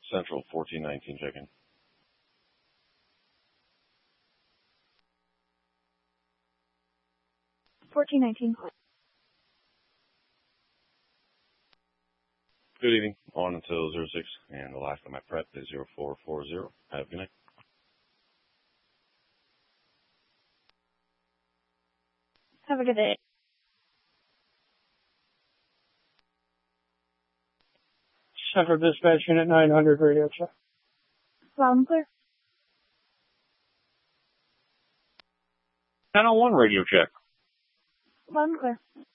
Central 1419 check-in. 1419. Good evening. On until 06, and the last of my prep is 0440. Have a good night. Have a good day. Central Dispatch Unit 900 radio check. Loud and clear. 1001 radio check. Loud and clear.